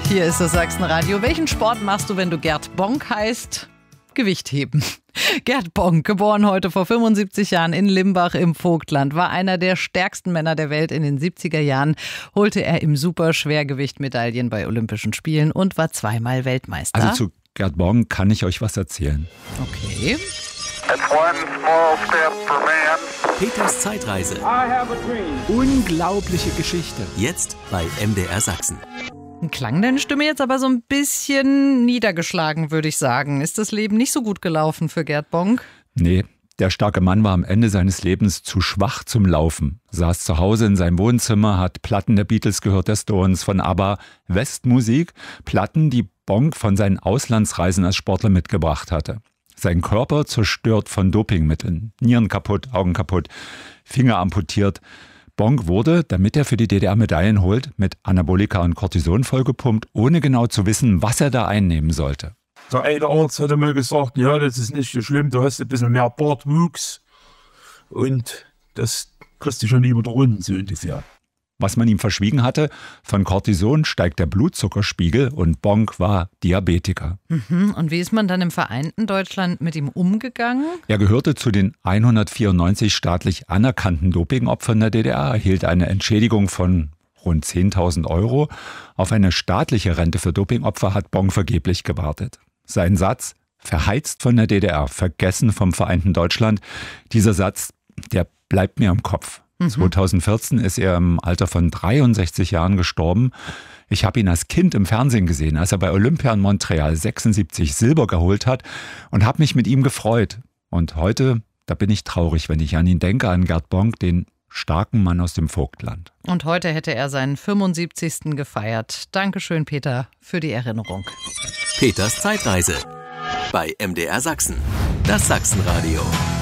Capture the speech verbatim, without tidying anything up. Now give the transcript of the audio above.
Hier ist das Sachsenradio. Welchen Sport machst du, wenn du Gerd Bonk heißt? Gewicht heben. Gerd Bonk, geboren heute vor fünfundsiebzig Jahren in Limbach im Vogtland, war einer der stärksten Männer der Welt. In den siebziger Jahren holte er im Superschwergewicht Medaillen bei Olympischen Spielen und war zweimal Weltmeister. Also zu Gerd Bonk kann ich euch was erzählen. Okay. Peters Zeitreise. Unglaubliche Geschichte. Jetzt bei M D R Sachsen. Klang deine Stimme jetzt aber so ein bisschen niedergeschlagen, würde ich sagen. Ist das Leben nicht so gut gelaufen für Gerd Bonk? Nee, der starke Mann war am Ende seines Lebens zu schwach zum Laufen. Saß zu Hause in seinem Wohnzimmer, hat Platten der Beatles gehört, der Stones, von ABBA, Westmusik, Platten, die Bonk von seinen Auslandsreisen als Sportler mitgebracht hatte. Sein Körper zerstört von Dopingmitteln. Nieren kaputt, Augen kaputt, Finger amputiert. Bonk wurde, damit er für die D D R Medaillen holt, mit Anabolika und Cortison vollgepumpt, ohne genau zu wissen, was er da einnehmen sollte. Der eine Arzt hat mir gesagt, ja, das ist nicht so schlimm, du hast ein bisschen mehr Bartwuchs und das kriegst du schon über der Runden, so ungefähr. Was man ihm verschwiegen hatte, von Cortison steigt der Blutzuckerspiegel und Bonk war Diabetiker. Mhm. Und wie ist man dann im vereinten Deutschland mit ihm umgegangen? Er gehörte zu den hundertvierundneunzig staatlich anerkannten Dopingopfern der D D R, erhielt eine Entschädigung von rund zehntausend Euro. Auf eine staatliche Rente für Dopingopfer hat Bonk vergeblich gewartet. Sein Satz, verheizt von der D D R, vergessen vom vereinten Deutschland, dieser Satz, der bleibt mir im Kopf. zweitausendvierzehn ist er im Alter von dreiundsechzig Jahren gestorben. Ich habe ihn als Kind im Fernsehen gesehen, als er bei Olympia in Montreal sechsundsiebzig Silber geholt hat und habe mich mit ihm gefreut. Und heute, da bin ich traurig, wenn ich an ihn denke, an Gerd Bonk, den starken Mann aus dem Vogtland. Und heute hätte er seinen fünfundsiebzigsten gefeiert. Dankeschön, Peter, für die Erinnerung. Peters Zeitreise bei M D R Sachsen. Das Sachsenradio.